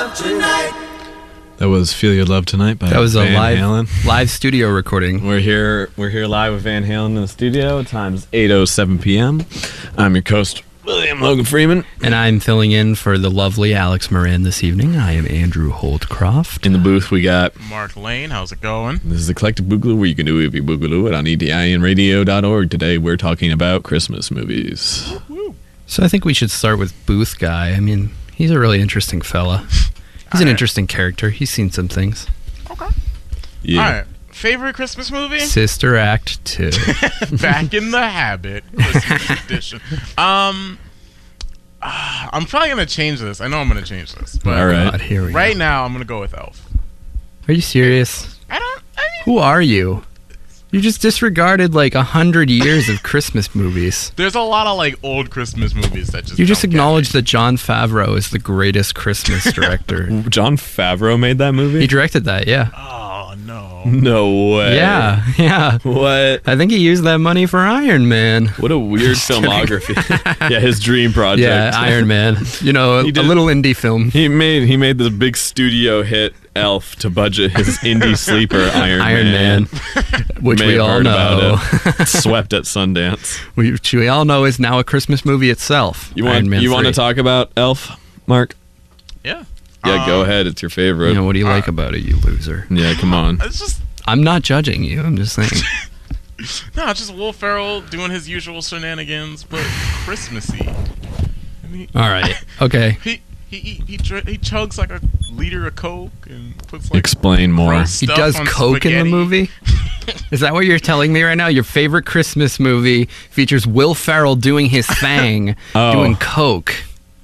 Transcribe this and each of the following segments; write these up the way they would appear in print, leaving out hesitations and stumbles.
That was Feel Your Love Tonight by That was a Van Halen. live studio recording. We're here live with Van Halen in the studio. Time's 8:07 p.m. I'm your host, William Logan Freeman. And I'm filling in for the lovely Alex Moran this evening. I am Andrew Holdcroft. In the booth, we got Mark Lane. How's it going? This is the Collective Boogaloo, where you can do it if you boogaloo it on edinradio.org. Today, we're talking about Christmas movies. So I think we should start with Booth Guy. I mean, he's a really interesting fella. He's an interesting character. He's seen some things. Okay. Yeah. All right. Favorite Christmas movie? Sister Act 2. Back in the Habit, Christmas edition. I'm probably gonna change this. I know I'm gonna change this. But All right. God, here we right go. now, I'm gonna go with Elf. Are you serious? I mean, Who are you? You just disregarded like 100 years of Christmas movies. there's a lot of like old Christmas movies that just You just don't get acknowledged me. that Jon Favreau is the greatest Christmas director. Jon Favreau made that He movie? directed that, yeah. Oh no. No way. Yeah. What? I think he used that money for Iron Man. What a weird filmography. Yeah, his dream project. Yeah, Iron Man. You know, a He did- little indie film. He made the big studio hit Elf to budget his indie sleeper Iron Man, which May we have all heard know. about it. Swept at Sundance. Which we all know is now a Christmas movie itself. You Iron want Man to 3. talk about Elf, Mark? Yeah. Yeah, go ahead. It's your favorite. You know, what do you like about it, you loser? Yeah, come on. It's just I'm not judging you. I'm just saying. no, it's just Will Ferrell doing his usual shenanigans, but Christmassy. I mean, All right. Okay. he chugs like a liter of Coke and puts like Explain more. gross He stuff does on coke in spaghetti. the movie? Is that what you're telling me right now? Your favorite Christmas movie features Will Ferrell doing his thing, doing coke.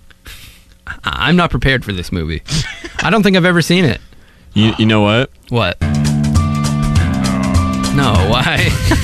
I'm not prepared for this movie. I don't think I've ever seen it. You know what? What? No, why?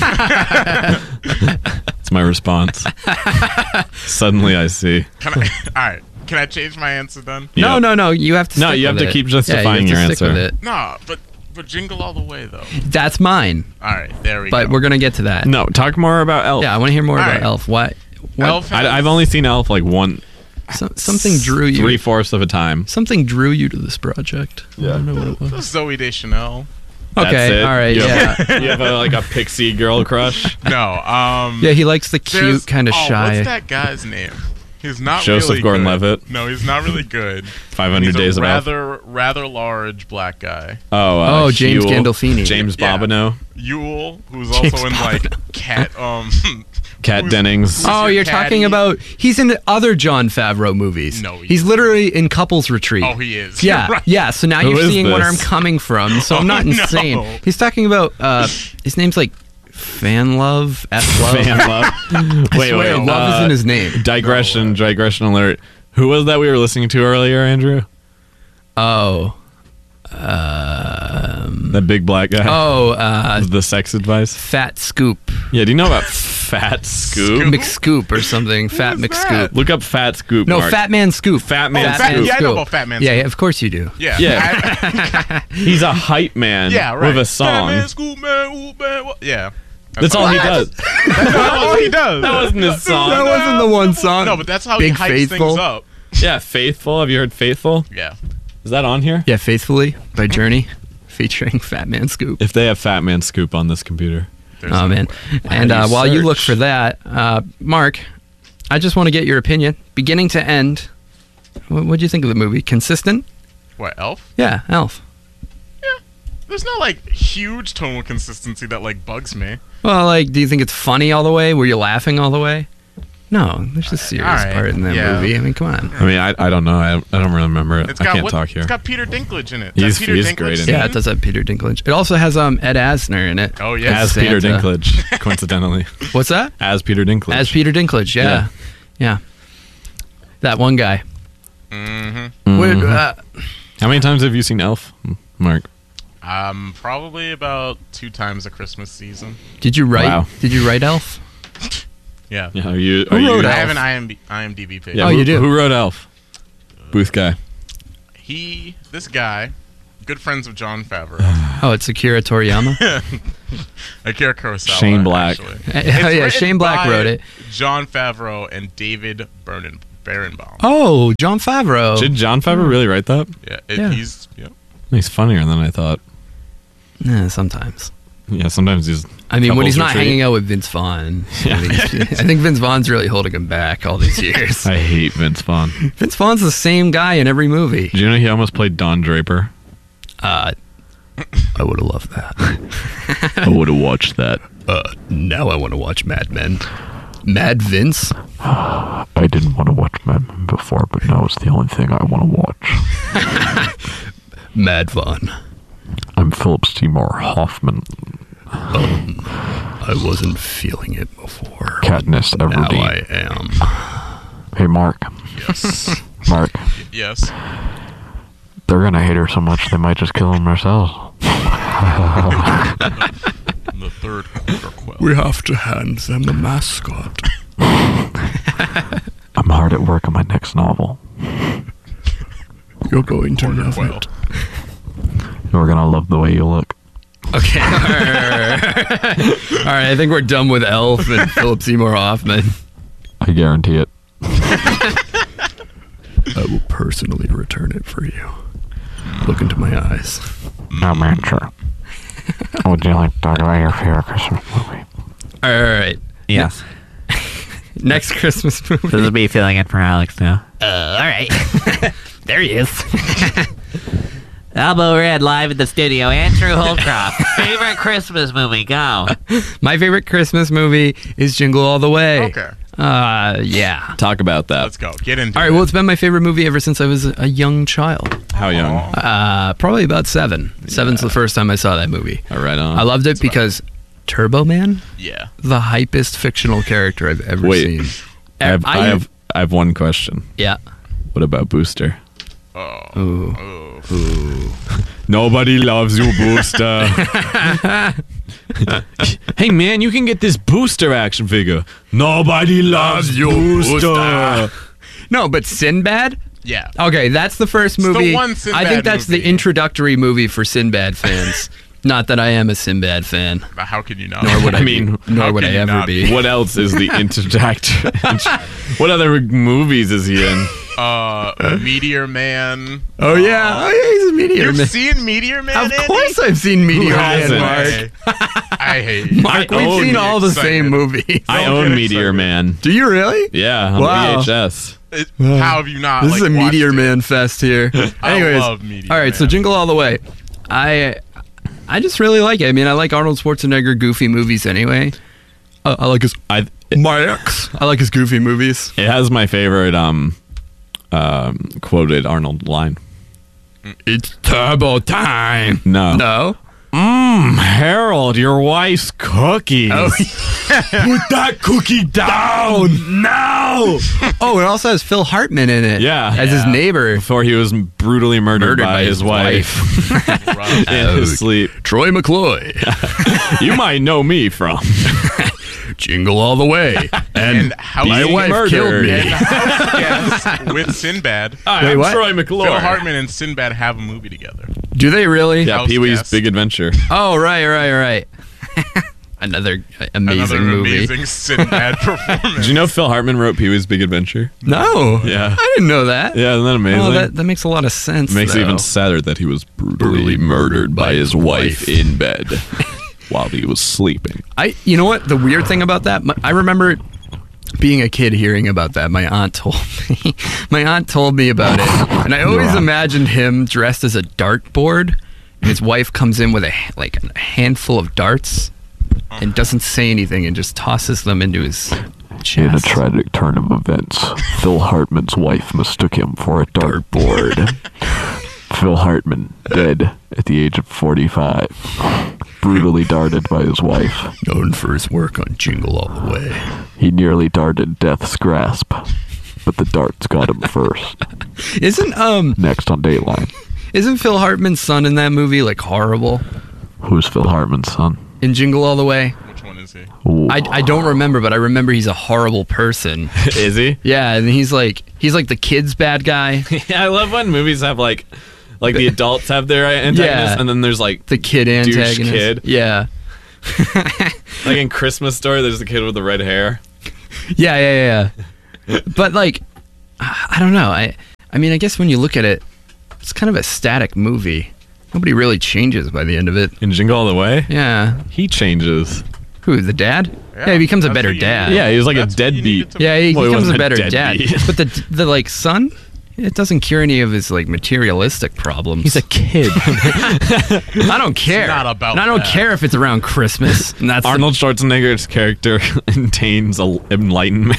It's my response. Suddenly I see. All right. Can I change my answer then? Yeah. No. You have to. No, stick you have with to it. keep justifying yeah, you have to your stick answer. With it. No, but Jingle All the Way though. That's mine. All right, there we But go. we're gonna get to that. No, talk more about Elf. Yeah, I want to hear more All about right. Elf. What? Elf has- I've only seen Elf like Something drew you. 3/4 of a time. Something drew you to this project. Yeah. I don't know what it was. Zoe Deschanel. That's Okay, it. all right, You yeah. have, you have like a pixie girl crush. No, Yeah, he likes the there's- cute, kind of shy. What's that guy's name? He's not Joseph really Gordon-Levitt. good. No, he's not really good. 500 He's Days a of Elf. rather large black guy. Oh, James Huel, Gandolfini. James Yeah. Bobineau. Yule, who's James also in like Cat. Kat Who's- Dennings. who's Oh, your you're caddy? talking about he's in other Jon Favreau movies. No, he's literally in Couples Retreat. Oh, he is. Yeah, You're right. yeah. So now Who you're is seeing where I'm this? coming from. So I'm Oh, not insane. no. He's talking about his name's like Fan Love, F Love. Fan love. Wait, Swear, love is in his name. Digression alert. Who was that we were listening to earlier, Andrew? Oh, That big black guy. The sex advice. Fat Scoop, Yeah, do you know about Fat Scoop? Scoop? McScoop or something. Fat Who's McScoop. that? Look up Fat Scoop. No, Mark. Fat Man Scoop. Fat Man Fat- Scoop. yeah, I know about Fat Man Yeah, Scoop. yeah, of course you do. Yeah. Yeah. He's a hype man Yeah, right. with a song. Fat man, Scoop man, Oop man, what? Yeah. That's all he does. That's all he does. That wasn't his song. That wasn't the one song. No, but that's how Big he hypes Faithful. things up. Yeah, Faithful. Have you heard Faithful? Yeah. Is that on here? Yeah, Faithfully by Journey, featuring Fat Man Scoop. If they have Fat Man Scoop on this computer. There's Oh no man! way. And How do you while you look search? for that, Mark, I just want to get your opinion, beginning to end. What do you think of the movie? Consistent? What, Elf? Yeah, Elf. There's no like huge tonal consistency that like bugs me. Well, like, do you think it's funny all the way? Were you laughing all the way? No, there's a serious Alright, part in that yeah. movie. I mean, come on. I mean, I don't know. I don't really remember it. It's I got can't talk here. It's got Peter Dinklage in it. He's- That Peter he's Dinklage great in it. scene? Yeah, it does have Peter Dinklage. It also has Ed Asner in it. Oh yeah. As Peter Santa. Dinklage, coincidentally. What's that? As Peter Dinklage. As Peter Dinklage. Yeah, yeah. That one guy. Mm-hmm. Where, How many times have you seen Elf, Mark? Probably about 2 times a Christmas season. did you write? Wow. Did you write Elf? Yeah. Yeah, are you? Who wrote I Elf? have an IMDb page. Yeah, Oh, who, you do? Who wrote Elf? Booth guy. This guy, good friends with Jon Favreau. Oh, it's Akira Toriyama. Akira Kurosawa. Shane Black. Actually. Oh, yeah, written Shane Black by wrote it. Jon Favreau and David Berenbaum. Oh, Jon Favreau. Did Jon Favreau really write that? Yeah, Yeah. He's funnier than I thought. Yeah, sometimes. Yeah, sometimes he's. I mean, when he's not couples retreat. hanging out with Vince Vaughn, Yeah. I think Vince Vaughn's really holding him back all these years. I hate Vince Vaughn. Vince Vaughn's the same guy in every movie. Did you know he almost played Don Draper? I would have loved that. I would have watched that. Now I want to watch Mad Men. Mad Vince? I didn't want to watch Mad Men before, but now it's the only thing I want to watch. Mad Vaughn. I'm Philip Seymour Hoffman. I wasn't feeling it before. Katniss Now Everdeen. I am. Hey, Mark. Yes. Mark. Yes. They're gonna hate her so much they might just kill them themselves. The third quarter quell. We have to hand them the mascot. I'm hard at work on my next novel. You're going to Quarter love quell. it. You're gonna love the way you look. Okay. All right. I think we're done with Elf and Philip Seymour Hoffman. I guarantee it. I will personally return it for you. Look into my eyes. No, man, sure. Would you like to talk about your favorite Christmas movie? All right. Yes. Next Christmas movie. This is me filling in for Alex now. All right. There he is. Elbow Red live in the studio. Andrew Holcroft. Favorite Christmas movie? Go. My favorite Christmas movie is Jingle All the Way. Okay. Yeah. Talk about that. Let's go. Get into All right. it. Well, it's been my favorite movie ever since I was a young child. How young? Probably about 7. 7's the first time I saw that movie. All right, on. I loved it because Turbo Man, Yeah. the hypest fictional character I've ever Wait. seen. I have one question. Yeah. What about Booster? Oh. Ooh. Nobody loves you, Booster. Hey, man, you can get this Booster action figure. Nobody loves you, Booster. No, but Sinbad? Yeah. Okay, that's the first the movie. one Sinbad I think that's movie. the introductory movie for Sinbad fans. Not that I am a Sinbad fan. But how can you not? Nor would I, I mean, be, nor how would I can you ever not be. What else is the interject? What other movies is he in? Meteor Man. Oh yeah, he's a Meteor You've Man. seen Meteor Man? Of Andy? course, I've seen Meteor Man, hasn't? Mark. I hate you. Mark, I we've own seen all the excited. same movies. I Don't own get Meteor excited. Man. Do you really? Yeah, on Wow. VHS. How have you not? This is a watched Meteor it? Man fest here. I Anyways, love Meteor all right. So Man. Jingle All the Way. I just really like it. I mean, I like Arnold Schwarzenegger goofy movies anyway. I like his my ex. I like his goofy movies. It has my favorite quoted Arnold line. It's turbo time. No. No. Harold, your wife's cookies. Oh, Put that cookie down now. Oh, it also has Phil Hartman in it. Yeah. as his neighbor. Before he was brutally murdered by his wife Rough. in his sleep. Troy McCloy. You might know me from. Jingle All the Way. And how my being wife murdered. killed me. And yes, with Sinbad. Hi, Wait, I'm what? Troy McClure. Phil Hartman and Sinbad have a movie together. Do they really? Yeah, House Pee Wee's Guest. Big Adventure. Oh, right. Another amazing Another movie. amazing Sinbad performance. Did you know Phil Hartman wrote Pee Wee's Big Adventure? No. Yeah. I didn't know that. Yeah, isn't that amazing? Oh, that makes a lot of sense. Makes it though. even sadder that he was brutally murdered by his wife in bed while he was sleeping. You know what? The weird thing about that, I remember being a kid hearing about that. My aunt told me. My aunt told me about it, and I always imagined him dressed as a dartboard, and his wife comes in with a handful of darts and doesn't say anything and just tosses them into his chest. In a tragic turn of events, Phil Hartman's wife mistook him for a dartboard. Phil Hartman, dead at the age of 45, brutally darted by his wife. Known for his work on Jingle All the Way. He nearly darted death's grasp, but the darts got him first. Next on Dateline. Isn't Phil Hartman's son in that movie like horrible? Who's Phil Hartman's son? In Jingle All the Way? Which one is he? I don't remember, but I remember he's a horrible person. Is he? Yeah, and he's like the kid's bad guy. Yeah, I love when movies have like the adults have their antagonists, Yeah. and then there's like The kid douche antagonist. kid. Yeah. Like in Christmas Story, there's the kid with the red hair. Yeah. But like I don't know. I mean, I guess when you look at it, it's kind of a static movie. Nobody really changes by the end of it. In Jingle All the Way, Yeah. he changes. Who, the dad? Yeah, he becomes a that's better what you dad. need. Yeah, he was like a That's what you deadbeat. needed to- Yeah, he Well, he becomes a wasn't a better dad. deadbeat. But the like son, it doesn't cure any of his like materialistic problems. He's a kid. I don't care. not about and I don't that. care if it's around Christmas. And that's Arnold Schwarzenegger's character attains enlightenment.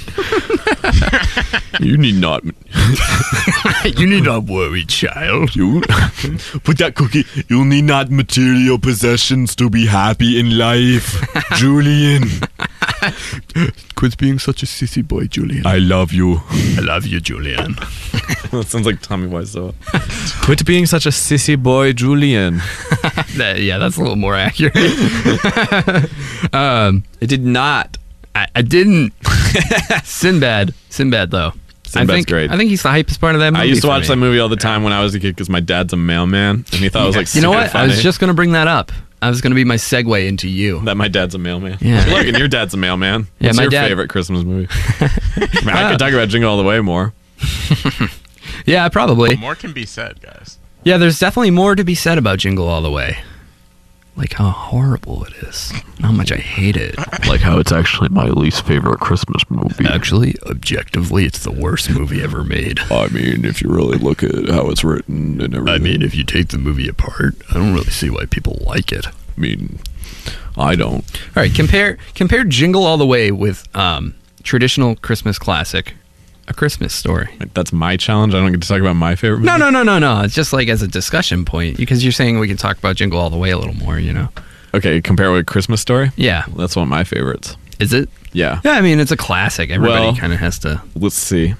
You need not. you need not worry, child. You put that cookie. You need not material possessions to be happy in life, Julian. Quit being such a sissy boy, Julian. I love you. I love you, Julian. That sounds like Tommy Wiseau. Quit being such a sissy boy, Julian. That's a little more accurate. It did not. I didn't. Sinbad though. Sinbad's great. I think he's the hypest part of that movie. I used to for watch me. that movie all the time when I was a kid because my dad's a mailman, and he thought it was like You know super what? I funny was just gonna bring that up. I was gonna be my segue into you. that my dad's a mailman. Yeah. Look, and your dad's a mailman. Yeah, What's my your dad- favorite Christmas movie? I mean, I could talk about Jingle All the Way more. Yeah, probably. More can be said, guys. Yeah, there's definitely more to be said about Jingle All the Way. Like how horrible it is. How much I hate it. Like how it's actually my least favorite Christmas movie. Actually, objectively, it's the worst movie ever made. I mean, if you really look at how it's written and everything. if you take the movie apart, I don't really see why people like it. I don't. All right, compare Jingle All the Way with traditional Christmas classic, A Christmas Story. Like, that's my challenge. I don't get to talk about my favorite movie. No. It's just like as a discussion point because you're saying we can talk about Jingle All the Way a little more. You know? Okay, compare it with Christmas Story. Yeah. That's one of my favorites. Is it? Yeah. Yeah. I mean, it's a classic. Everybody Well- kind of has to. Let's see.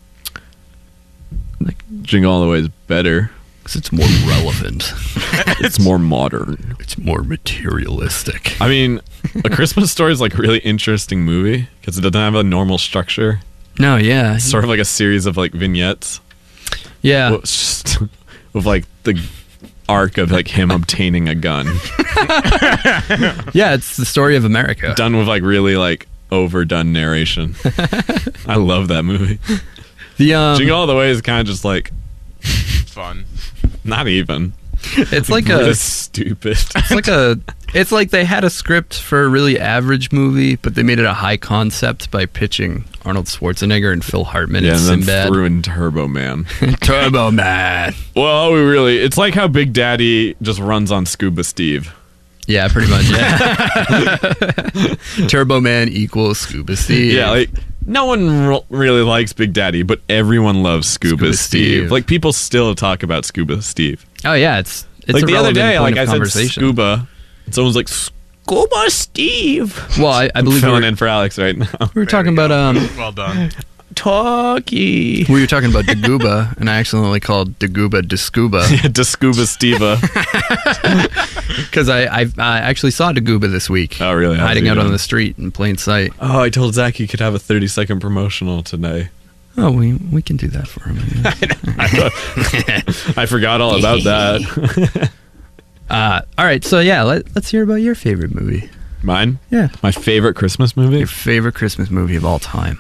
Like, Jingle All the Way is better. because it's more relevant. It's more modern. It's more materialistic. I mean, A Christmas Story is like a really interesting movie because it doesn't have a normal structure. No, yeah, It's sort of like a series of like vignettes. yeah. Well, it's just with like the arc of like him obtaining a gun, Yeah, it's the story of America. done with like really like overdone narration. I love that movie. The Jingle All the Way is kind of just like Fun. not even. it's like Really a stupid. it's like they had a script for a really average movie, but they made it a high concept by pitching Arnold Schwarzenegger and Phil Hartman Yeah, and and then Sinbad. threw in Turbo Man. Turbo Man. Well, it's like how Big Daddy just runs on Scuba Steve. Yeah, pretty much. Yeah. Turbo Man equals Scuba Steve. Yeah, like no one really likes Big Daddy, but everyone loves Scuba Scuba Steve. Steve. Like people still talk about Scuba Steve. Oh yeah, it's Like a the other relevant day, point like of I said conversation. Scuba, and someone's like Scuba Steve. Well, I I'm believe filling we in for Alex right now. were talking There about we go. Well done. Talkie. we were talking about Dagooba, and I accidentally called Dagooba Descuba To Scuba Steva. because I actually saw Dagooba this week. Oh, really? How's Hiding he out on doing? the street in plain sight. Oh, I told Zach he could have a 30-second promotional today. Oh, we can do that for him. I guess. I forgot all about that. All right, so yeah, let's hear about your favorite movie. Mine? Yeah, My favorite Christmas movie? your favorite Christmas movie of all time.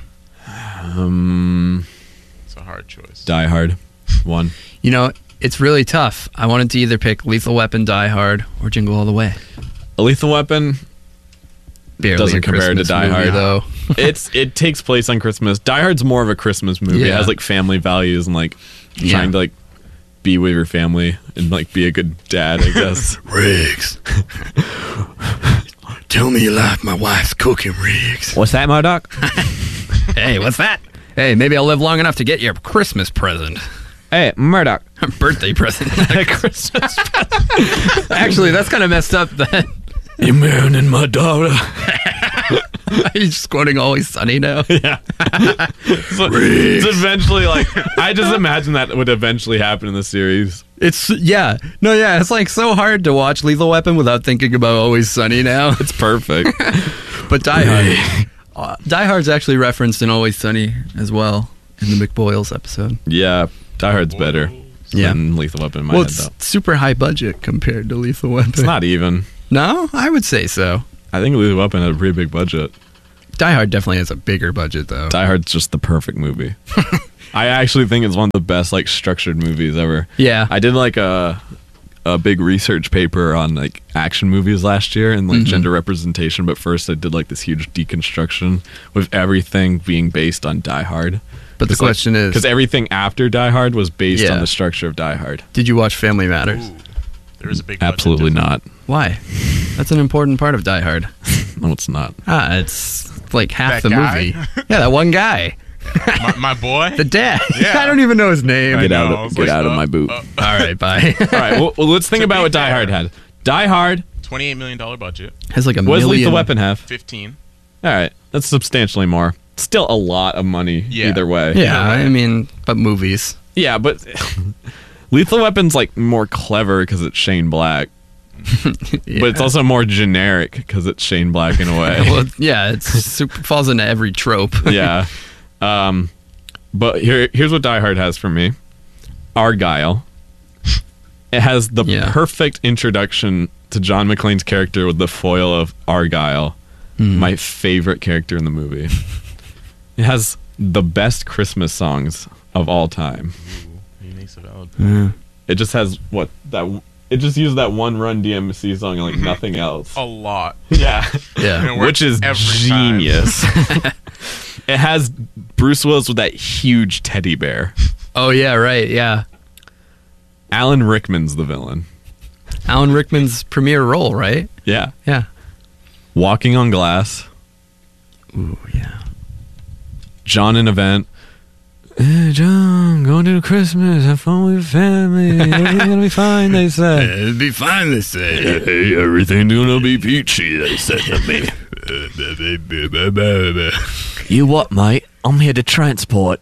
It's a hard choice. Die Hard. 1. You know, it's really tough. I wanted to either pick Lethal Weapon, Die Hard, or Jingle All the Way. A Lethal Weapon Barely doesn't a compare to Christmas Die movie, Hard. though. It takes place on Christmas. Die Hard's more of a Christmas movie. It Yeah. has like family values and like Yeah. trying to like be with your family and like be a good dad, I guess. Riggs, tell me you like my wife's cooking, Riggs. What's that, Murdoch? Hey, what's that? Hey, maybe I'll live long enough to get your Christmas present. Hey, Murdoch. Birthday present. Christmas. Actually, that's kind of messed up then. You marrying my daughter. He's just quoting Always Sunny now. Yeah. So, it's eventually like I just imagine that would eventually happen in the series. It's it's like so hard to watch Lethal Weapon without thinking about Always Sunny now. It's perfect. But Die Hard, Die Hard's actually referenced in Always Sunny as well in the McBoyles episode. Yeah, Die Hard's better Yeah. than Lethal Weapon in my Well, head, it's though. super high budget compared to Lethal Weapon. It's not even. No, I would say so. I think Lethal Weapon had a pretty big budget. Die Hard definitely has a bigger budget, though. Die Hard's just the perfect movie. I actually think it's one of the best like structured movies ever. Yeah. I did like a big research paper on like action movies last year and like gender representation, but first I did like this huge deconstruction with everything being based on Die Hard. But the question is... because everything after Die Hard was based Yeah. on the structure of Die Hard. Did you watch Family Matters? Ooh, there is a big budget Absolutely difference. not. Why? That's an important part of Die Hard. No, it's not. It's like half That the guy? movie. Yeah, that one guy. My boy? The dad. Yeah. I don't even know his name. I Get out know, I of was get like, out of my boot. All right, bye. All right, well let's think To about be what Die fair. Hard had. Die Hard $28 million budget. Has like a was million. Lethal Weapon have? 15. All right, that's substantially more. Still a lot of money Yeah. either way. Yeah, I mean, but movies. Yeah, but Lethal Weapon's like more clever because it's Shane Black, Yeah. but it's also more generic because it's Shane Black in a way. Well, yeah, it's super, falls into every trope. Yeah. But here's what Die Hard has for me. Argyle. It has the Yeah. perfect introduction to John McClane's character with the foil of Argyle, my favorite character in the movie. It has the best Christmas songs of all time. Ooh, he makes a valid. It just has it just used that one Run DMC song and like nothing else. A lot. Yeah. Yeah. And it works Which is every time. genius. It has Bruce Willis with that huge teddy bear. Oh yeah, right. Yeah, Alan Rickman's the villain. Alan Rickman's premiere role, right? Yeah. Yeah. Walking on Glass. Ooh, yeah. John in Event. Hey, John, going to Christmas, have fun with your family. Everything's gonna be fine, they say. It'd be fine, they say. Hey, everything's gonna be peachy, they said to me. You what, mate? I'm here to transport.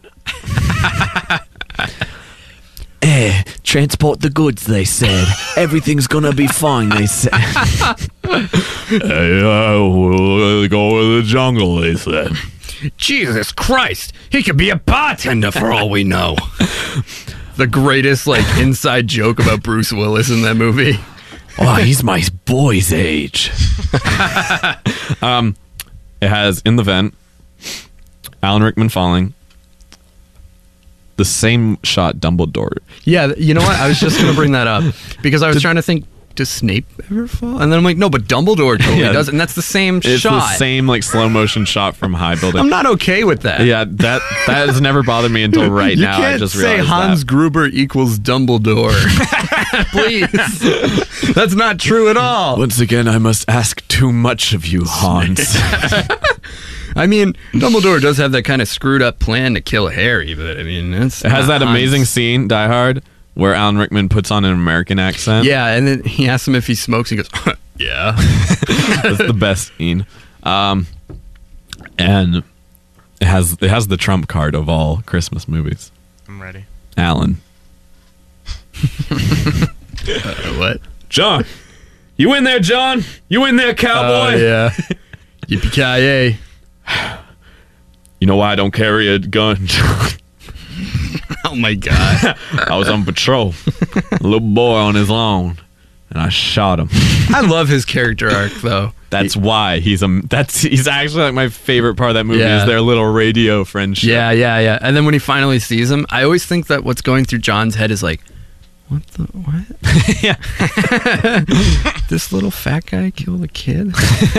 Transport the goods, they said. Everything's gonna be fine, they said. Hey, we'll go to the jungle, they said. Jesus Christ, he could be a bartender for all we know. The greatest like inside joke about Bruce Willis in that movie. Oh, he's my boy's age. It has In the Vent, Alan Rickman falling, the same shot Dumbledore. Yeah, you know what? I was just gonna bring that up because I was trying to think, does Snape ever fall? And then I'm like, no, but Dumbledore totally Yeah. does, and that's the same It's shot. the same like slow motion shot from High Building. I'm not okay with that. Yeah, that has never bothered me until right you now. can't I just say realized Hans that. Gruber equals Dumbledore. Please. That's not true at all. Once again, I must ask too much of you, Hans. I mean, Dumbledore does have that kind of screwed up plan to kill Harry, but I mean, it's It has not that amazing Hans. scene, Die Hard, where Alan Rickman puts on an American accent. Yeah, and then he asks him if he smokes. He goes, yeah. That's the best scene. And it has the trump card of all Christmas movies. I'm ready. Alan. What? John. You in there, John? You in there, cowboy? Yeah. Yippee-ki-yay. You know why I don't carry a gun? Oh, my God. I was on patrol. A little boy on his lawn. And I shot him. I love his character arc, though. That's why he's actually like my favorite part of that movie Yeah. is their little radio friendship. Yeah. And then when he finally sees him, I always think that what's going through John's head is like, what? Yeah. This little fat guy killed a kid?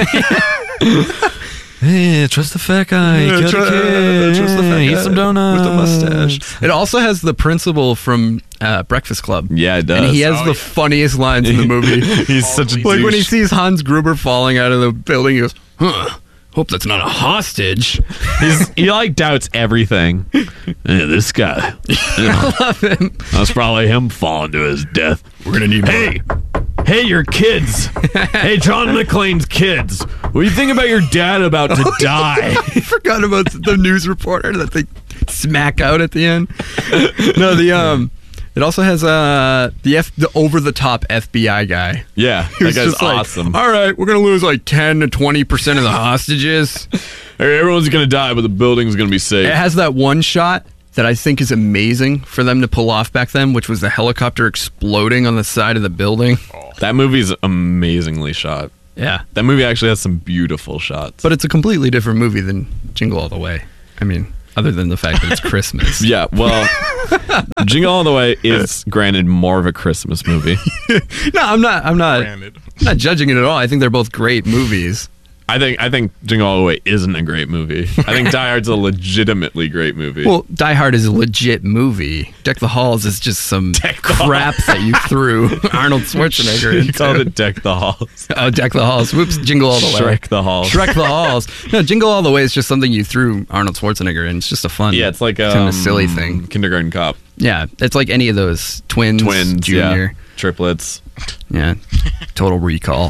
Hey, trust the fat guy. Kill the kid. Trust the fat Eat guy some donuts. with the mustache. It also has the principal from Breakfast Club. Yeah, it does. And he has Oh, the yeah. funniest lines in the movie. He's such a Like when he douche. sees Hans Gruber falling out of the building, he goes, hope that's not a hostage. He like doubts everything. Hey, this guy. I love him. That's probably him falling to his death. We're going to need Hey, your kids. Hey, John McClane's kids. What do you think about your dad about to die? I forgot about the news reporter that they smack out at the end. No, it also has the over the top FBI guy. Yeah, He that was guy's just like, awesome. all right, we're gonna lose like 10 to 20% of the hostages. Hey, everyone's gonna die, but the building's gonna be safe. It has that one shot that I think is amazing for them to pull off back then, which was the helicopter exploding on the side of the building. That movie's amazingly shot. Yeah. That movie actually has some beautiful shots. But it's a completely different movie than Jingle All the Way. I mean, other than the fact that it's Christmas. yeah, well, Jingle All the Way is granted more of a Christmas movie. No, I'm not Granted. not judging it at all. I think they're both great movies. I think Jingle All the Way isn't a great movie. I think Die Hard's a legitimately great movie. Well, Die Hard is a legit movie. Deck the Halls is just some crap that you threw Arnold Schwarzenegger into. you called it Deck the Halls. Oh, Deck the Halls. Whoops, Jingle All the Way. Shrek the Halls. Shrek the Halls. No, Jingle All the Way is just something you threw Arnold Schwarzenegger in. It's just a fun, Yeah, it's like kind of silly thing. Kindergarten Cop. Yeah, it's like any of those twins, Junior. Yeah. Triplets. Yeah. Total Recall.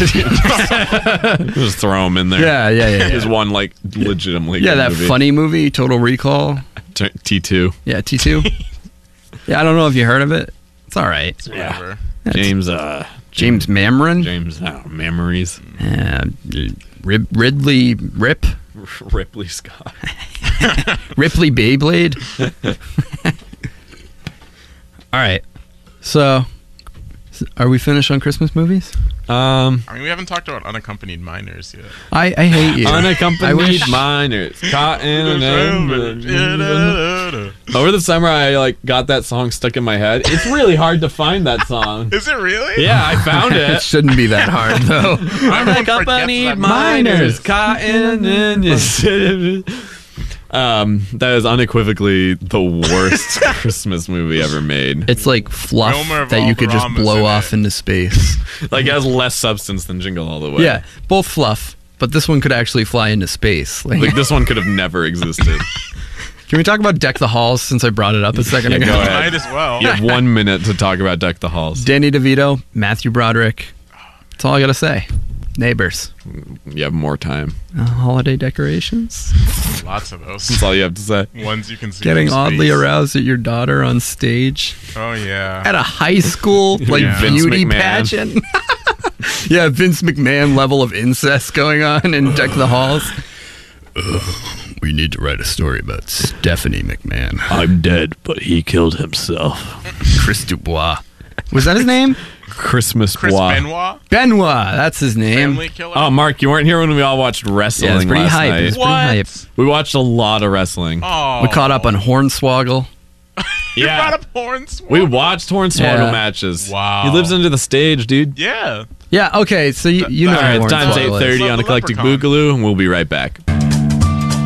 Just throw them in there. Yeah. There's one like legitimately Yeah, good that movie. funny movie, Total Recall. T2. Yeah, T2. Yeah, I don't know if you heard of it. It's all right. Whatever. James Mamron. Memories. Ridley Rip. Ripley Scott. Ripley Beyblade. All right. So, are we finished on Christmas movies? I mean, we haven't talked about unaccompanied minors yet. I hate you. I Unaccompanied wish- minors. Cotton and over the summer, I got that song stuck in my head. It's really hard to find that song. Is it really? Yeah, I found It it. shouldn't be that hard, though. Unaccompanied minors. Cotton and that is unequivocally the worst Christmas movie ever made. It's like fluff Wilmer that you could just Valderrama's blow in off it. into space. Like, it has less substance than Jingle All the Way. Yeah, both fluff, but this one could actually fly into space. Like, this one could have never existed. Can we talk about Deck the Halls since I brought it up a second Yeah, ago? go ahead. Might as well. You have 1 minute to talk about Deck the Halls. Danny DeVito, Matthew Broderick. That's all I gotta say. Neighbors. You have more time. Holiday decorations. Lots of those. That's all you have to say. Ones you can see. Getting from oddly space. aroused at your daughter on stage Oh yeah. at a high school like Yeah. Vince beauty McMahon. pageant. Yeah, Vince McMahon level of incest going on in Deck the Halls. We need to write a story about Stephanie McMahon. I'm dead, but he killed himself. Chris Dubois. Was that his name? Christmas Chris Bois. Benoit, Benoit. That's his name. family killer. Oh, Mark, you weren't here when we all watched wrestling Yeah, it's pretty last hype. night. It's pretty hype. We watched a lot of wrestling. Oh, We caught up on Hornswoggle. You brought up Hornswoggle. We watched Hornswoggle Yeah. matches. Wow. He lives under the stage, dude. Yeah. Yeah, okay, so you know All right, who time's Hornswoggle is. 8:30 on The Eclectic Leprechaun. Boogaloo, and we'll be right back.